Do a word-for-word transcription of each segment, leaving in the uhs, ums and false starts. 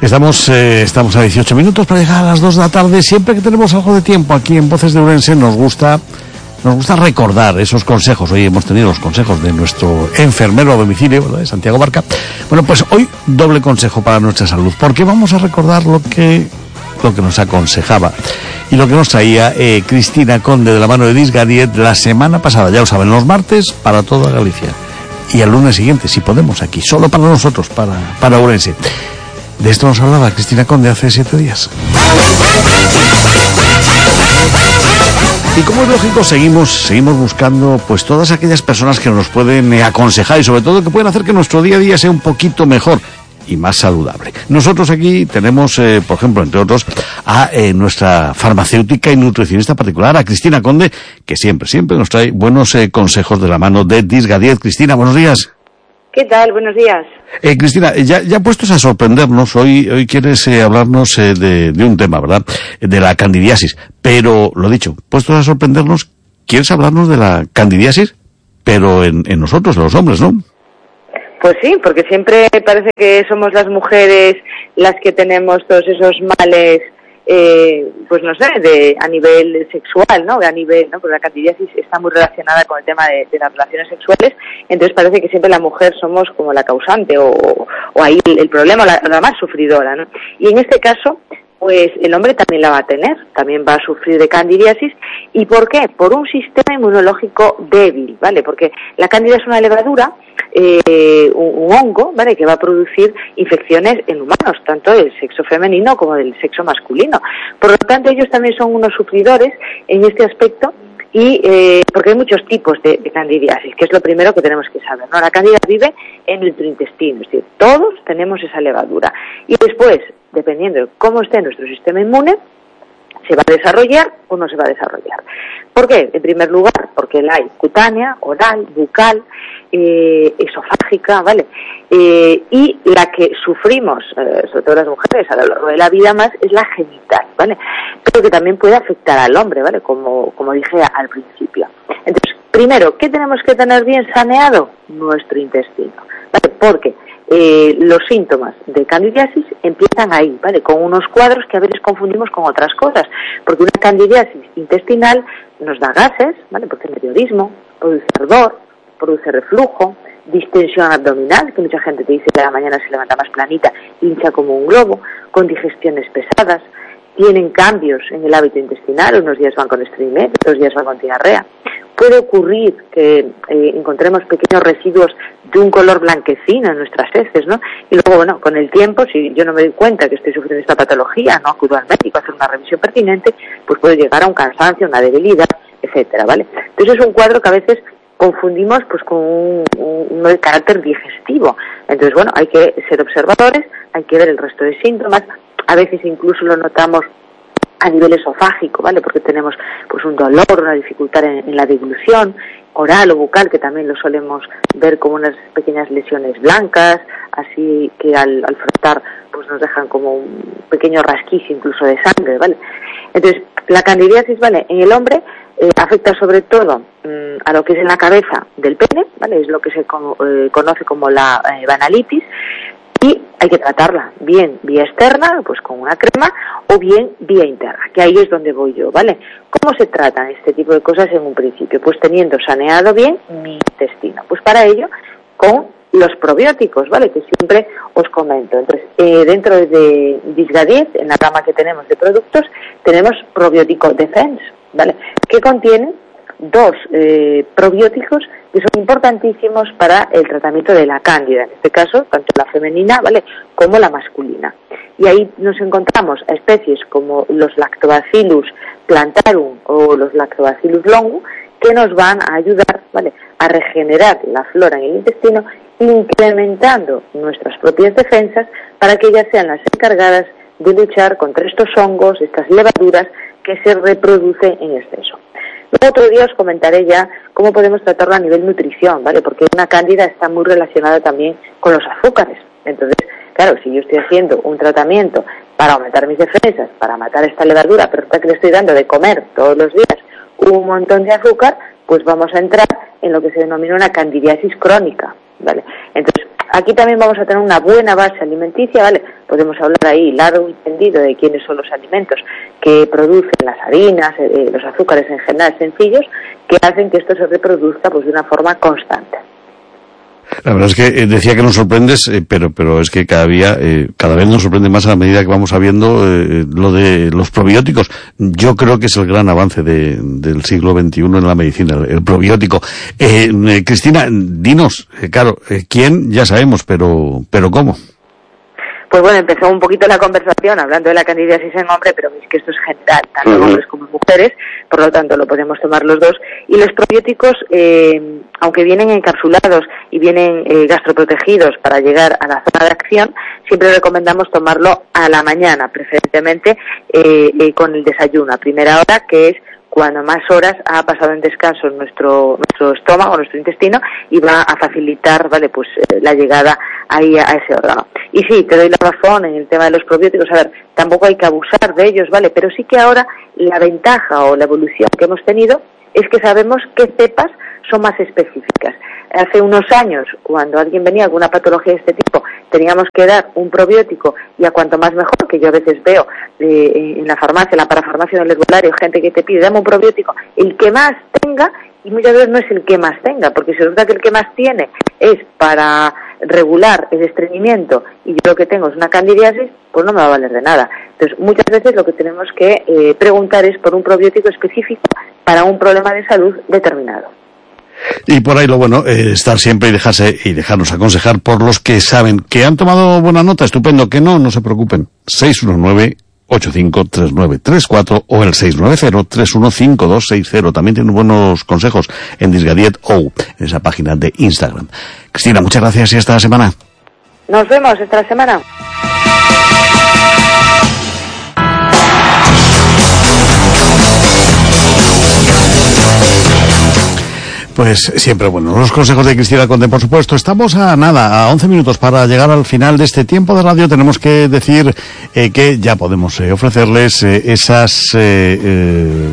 Estamos, eh, estamos a dieciocho minutos para llegar a las dos de la tarde. Siempre que tenemos algo de tiempo aquí en Voces de Ourense nos gusta, nos gusta recordar esos consejos. Hoy hemos tenido los consejos de nuestro enfermero a domicilio, ¿verdad?, Santiago Barca. Bueno, pues hoy doble consejo para nuestra salud, porque vamos a recordar lo que, lo que nos aconsejaba y lo que nos traía eh, Cristina Conde de la mano de Disgadiet la semana pasada. Ya lo saben, los martes para toda Galicia. Y el lunes siguiente, si podemos, aquí, solo para nosotros, para, para Ourense. De esto nos hablaba Cristina Conde hace siete días. Y como es lógico, seguimos, seguimos buscando pues todas aquellas personas que nos pueden eh, aconsejar y sobre todo que pueden hacer que nuestro día a día sea un poquito mejor y más saludable. Nosotros aquí tenemos, eh, por ejemplo, entre otros, a eh, nuestra farmacéutica y nutricionista particular, a Cristina Conde, que siempre, siempre nos trae buenos eh, consejos de la mano de Disgadiet. Cristina, buenos días. ¿Qué tal? Buenos días. Eh, Cristina, ya, ya puestos a sorprendernos, hoy, hoy quieres eh, hablarnos eh, de, de un tema, ¿verdad?, de la candidiasis. Pero, lo dicho, puestos a sorprendernos, ¿quieres hablarnos de la candidiasis? Pero en, en nosotros, los hombres, ¿no? Pues sí, porque siempre parece que somos las mujeres las que tenemos todos esos males, eh, pues no sé, de a nivel sexual, ¿no? A nivel, ¿no? Porque la candidiasis está muy relacionada con el tema de, de las relaciones sexuales, entonces parece que siempre la mujer somos como la causante o, o ahí el, el problema, la, la más sufridora, ¿no? Y en este caso, pues el hombre también la va a tener, también va a sufrir de candidiasis. ¿Y por qué? Por un sistema inmunológico débil, ¿vale? Porque la cándida es una levadura, eh, un, un hongo, ¿vale?, que va a producir infecciones en humanos, tanto del sexo femenino como del sexo masculino. Por lo tanto, ellos también son unos sufridores en este aspecto. Y eh, porque hay muchos tipos de, de candidiasis, que es lo primero que tenemos que saber, ¿no? La cándida vive en nuestro intestino, es decir, todos tenemos esa levadura. Y después, dependiendo de cómo esté nuestro sistema inmune, se va a desarrollar o no se va a desarrollar. ¿Por qué? En primer lugar, porque la hay cutánea, oral, bucal, eh, esofágica, ¿vale? Eh, y la que sufrimos, eh, sobre todo las mujeres, a lo largo de la vida más, es la genital, ¿vale? Pero que también puede afectar al hombre, ¿vale? Como, como dije al principio. Entonces, primero, ¿qué tenemos que tener bien saneado? Nuestro intestino, ¿vale? Porque Eh, los síntomas de candidiasis empiezan ahí, ¿vale?, con unos cuadros que a veces confundimos con otras cosas, porque una candidiasis intestinal nos da gases, ¿vale?, produce meteorismo, produce ardor, produce reflujo, distensión abdominal, que mucha gente te dice que a la mañana se levanta más planita, hincha como un globo, con digestiones pesadas, tienen cambios en el hábito intestinal, unos días van con estreñimiento, otros días van con diarrea. Puede ocurrir que eh, encontremos pequeños residuos de un color blanquecino en nuestras heces, ¿no? Y luego, bueno, con el tiempo, si yo no me doy cuenta que estoy sufriendo esta patología, no acudo al médico a hacer una revisión pertinente, pues puede llegar a un cansancio, una debilidad, etcétera, ¿vale? Entonces es un cuadro que a veces confundimos pues con un, un, un de carácter digestivo. Entonces, bueno, hay que ser observadores, hay que ver el resto de síntomas. A veces incluso lo notamos a nivel esofágico, ¿vale?, porque tenemos pues un dolor, una dificultad en, en la deglución, oral o bucal, que también lo solemos ver como unas pequeñas lesiones blancas, así que al, al frotar pues nos dejan como un pequeño rasquicio incluso de sangre, ¿vale? Entonces, la candidiasis, ¿vale?, en el hombre eh, afecta sobre todo mmm, a lo que es en la cabeza del pene, ¿vale?, es lo que se con, eh, conoce como la eh, banalitis. Y hay que tratarla bien vía externa, pues con una crema, o bien vía interna, que ahí es donde voy yo, ¿vale? ¿Cómo se tratan este tipo de cosas en un principio? Pues teniendo saneado bien mi intestino. Pues para ello, con los probióticos, ¿vale?, que siempre os comento. Entonces, eh, dentro de Disgadiet, en la gama que tenemos de productos, tenemos Probiótico Defense, ¿vale?, que contiene dos eh, probióticos que son importantísimos para el tratamiento de la cándida, en este caso, tanto la femenina, ¿vale?, como la masculina. Y ahí nos encontramos a especies como los Lactobacillus plantarum o los Lactobacillus longus, que nos van a ayudar, ¿vale?, a regenerar la flora en el intestino, incrementando nuestras propias defensas para que ellas sean las encargadas de luchar contra estos hongos, estas levaduras que se reproducen en exceso. Otro día os comentaré ya cómo podemos tratarlo a nivel nutrición, ¿vale? Porque una cándida está muy relacionada también con los azúcares. Entonces, claro, si yo estoy haciendo un tratamiento para aumentar mis defensas, para matar esta levadura, pero que le estoy dando de comer todos los días un montón de azúcar, pues vamos a entrar en lo que se denomina una candidiasis crónica, ¿vale? Entonces, aquí también vamos a tener una buena base alimenticia, ¿vale? Podemos hablar ahí largo y tendido de quiénes son los alimentos que producen las harinas, eh, los azúcares en general sencillos, que hacen que esto se reproduzca pues de una forma constante. La verdad es que eh, decía que nos sorprendes, eh, pero pero es que cada día, eh, cada vez nos sorprende más a medida que vamos sabiendo eh, lo de los probióticos. Yo creo que es el gran avance de, del siglo veintiuno en la medicina, el, el probiótico. Eh, eh, Cristina, dinos, eh, claro, eh, quién ya sabemos, pero pero cómo. Pues bueno, empezó un poquito la conversación hablando de la candidiasis en hombre, pero es que esto es general, tanto en uh-huh. hombres como en mujeres, por lo tanto lo podemos tomar los dos. Y los probióticos, eh, aunque vienen encapsulados y vienen eh, gastroprotegidos para llegar a la zona de acción, siempre recomendamos tomarlo a la mañana, preferentemente eh, eh, con el desayuno, a primera hora, que es cuando más horas ha pasado en descanso nuestro nuestro estómago, nuestro intestino, y va a facilitar, vale, pues eh, la llegada ahí a, a ese órgano. Y sí, te doy la razón en el tema de los probióticos. A ver, tampoco hay que abusar de ellos, vale, pero sí que ahora la ventaja o la evolución que hemos tenido es que sabemos qué cepas son más específicas. Hace unos años, cuando alguien venía con una patología de este tipo, teníamos que dar un probiótico, y a cuanto más mejor, que yo a veces veo eh, en la farmacia, en la parafarmacia, en el herbolario, gente que te pide, dame un probiótico, el que más tenga, y muchas veces no es el que más tenga, porque si resulta que el que más tiene es para regular el estreñimiento y yo lo que tengo es una candidiasis, pues no me va a valer de nada. Entonces, muchas veces lo que tenemos que eh, preguntar es por un probiótico específico para un problema de salud determinado. Y por ahí lo bueno, eh, estar siempre y dejarse y dejarnos aconsejar por los que saben que han tomado buena nota, estupendo, que no, no se preocupen. seis uno nueve, ocho cinco tres nueve tres cuatro o el seis nueve cero, tres uno cinco dos seis cero. También tienen buenos consejos en Disgadiet O, en esa página de Instagram. Cristina, muchas gracias y hasta la semana. Nos vemos esta semana. Pues siempre bueno, los consejos de Cristina Conde, por supuesto. Estamos a nada, a once minutos para llegar al final de este tiempo de radio. Tenemos que decir eh, que ya podemos eh, ofrecerles eh, esas eh, eh,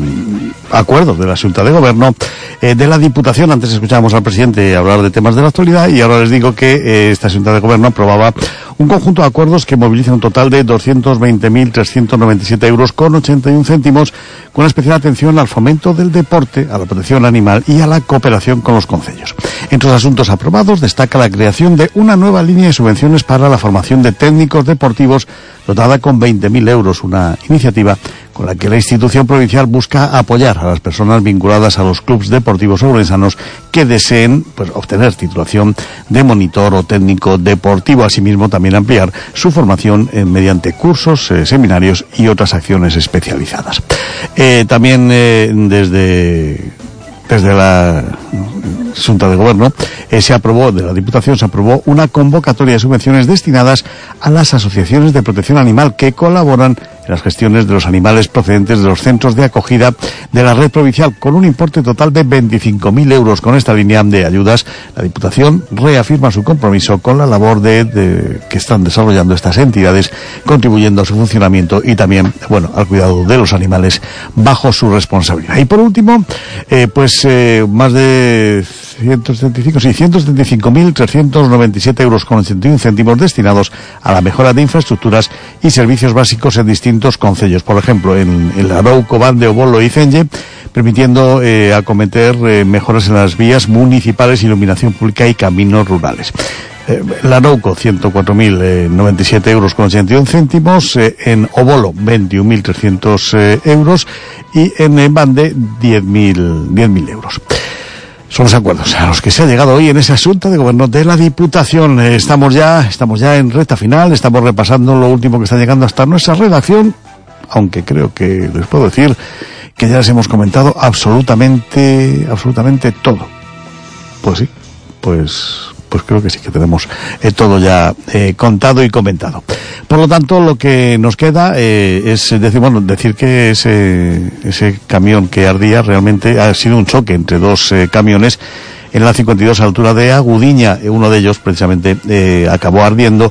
acuerdos de la Junta de Gobierno eh, de la Diputación. Antes escuchábamos al presidente hablar de temas de la actualidad y ahora les digo que eh, esta Junta de Gobierno aprobaba un conjunto de acuerdos que moviliza un total de doscientos veinte mil trescientos noventa y siete euros con ochenta y un céntimos, con especial atención al fomento del deporte, a la protección animal y a la cooperación con los concellos. Entre los asuntos aprobados destaca la creación de una nueva línea de subvenciones para la formación de técnicos deportivos, dotada con veinte mil euros, una iniciativa con la que la institución provincial busca apoyar a las personas vinculadas a los clubes deportivos ourensanos que deseen pues obtener titulación de monitor o técnico deportivo. Asimismo, también ampliar su formación eh, mediante cursos, eh, seminarios y otras acciones especializadas. Eh, también eh, desde... Desde la Junta de Gobierno eh, se aprobó, de la Diputación se aprobó una convocatoria de subvenciones destinadas a las asociaciones de protección animal que colaboran en las gestiones de los animales procedentes de los centros de acogida de la red provincial, con un importe total de veinticinco mil euros. Con esta línea de ayudas, la Diputación reafirma su compromiso con la labor de, de que están desarrollando estas entidades, contribuyendo a su funcionamiento y también, bueno, al cuidado de los animales bajo su responsabilidad. Y por último, eh, pues eh, más de ciento setenta y cinco, sí, ciento setenta y cinco mil trescientos noventa y siete euros con ochenta y un céntimos destinados a la mejora de infraestructuras y servicios básicos en distintos concellos. Por ejemplo, en el Arauco, Bande, Obolo y Cenge, permitiendo eh, acometer eh, mejoras en las vías municipales, iluminación pública y caminos rurales. Eh, el Arauco, ciento cuatro mil noventa y siete euros con ochenta y un céntimos, eh, en Obolo, veintiún mil trescientos eh, euros y en eh, Bande, diez mil euros. Son los acuerdos a los que se ha llegado hoy en esa Junta de Gobierno de la Diputación. Eh, estamos ya, estamos ya en recta final, estamos repasando lo último que está llegando hasta nuestra redacción, aunque creo que les puedo decir que ya les hemos comentado absolutamente, absolutamente todo. Pues sí, pues... pues creo que sí que tenemos eh, todo ya eh, contado y comentado. Por lo tanto, lo que nos queda eh, es decir, bueno, decir que ese, ese camión que ardía realmente ha sido un choque entre dos eh, camiones en la cincuenta y dos a la altura de Agudiña. Uno de ellos precisamente eh, acabó ardiendo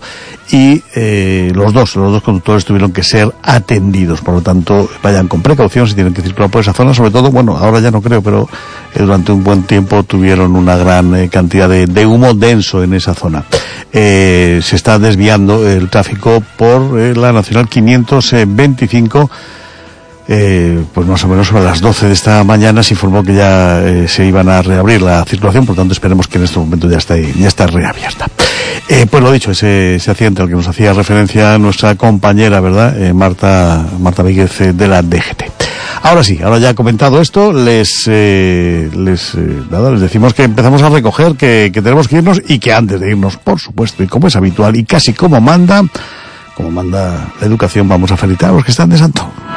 y eh, los dos, los dos conductores tuvieron que ser atendidos. Por lo tanto, vayan con precaución si tienen que circular por esa zona, sobre todo, bueno, ahora ya no creo, pero eh, durante un buen tiempo tuvieron una gran eh, cantidad de, de humo denso en esa zona. Eh, se está desviando el tráfico por eh, la Nacional quinientos veinticinco. Eh, pues más o menos sobre las doce de esta mañana se informó que ya eh, se iban a reabrir la circulación, por lo tanto esperemos que en este momento ya esté, ya está reabierta. Eh, pues lo dicho, ese, ese accidente al que nos hacía referencia nuestra compañera, ¿verdad? Eh, Marta, Marta Víguez eh, de la D G T. Ahora sí, ahora ya comentado esto, les, eh, les, eh, nada, les decimos que empezamos a recoger, que, que tenemos que irnos y que antes de irnos, por supuesto, y como es habitual y casi como manda, como manda la educación, vamos a felicitar a los que están de santo.